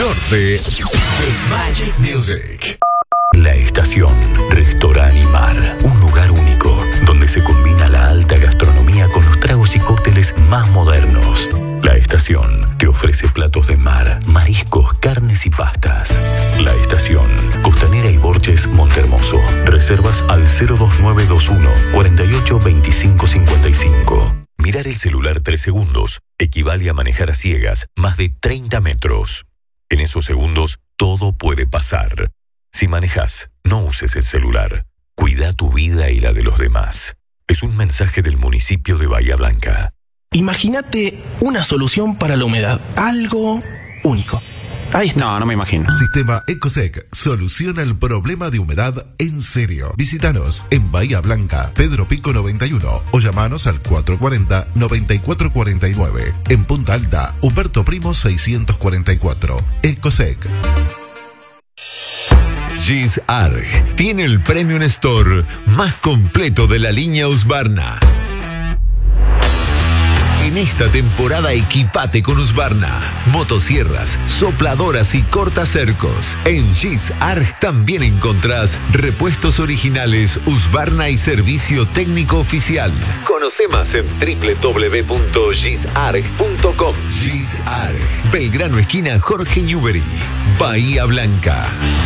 norte de Magic Music. La Estación, restaurante y mar. Un lugar único, donde se combina la alta gastronomía con los tragos y cócteles más modernos. La Estación te ofrece platos de mar, mariscos, carnes y pastas. La Estación, Costanera y Borges, Montehermoso. Reservas al 02921 48 25 55. Mirar el celular 3 segundos equivale a manejar a ciegas más de 30 metros. En esos segundos, todo puede pasar. Si manejas, no uses el celular. Cuida tu vida y la de los demás. Es un mensaje del municipio de Bahía Blanca. Imagínate una solución para la humedad. Algo único. Ahí está. No me imagino. Sistema Ecosec soluciona el problema de humedad en serio. Visítanos en Bahía Blanca, Pedro Pico 91 o llamanos al 440-9449. En Punta Alta, Humberto Primo 644. Ecosec. GIS-ARG tiene el Premium Store más completo de la línea Husqvarna. En esta temporada equipate con Husqvarna, motosierras, sopladoras y cortacercos. En GIS-ARG también encontrás repuestos originales Husqvarna y servicio técnico oficial. Conoce más en www.gisarg.com. GIS-ARG, Belgrano esquina Jorge Newbery, Bahía Blanca.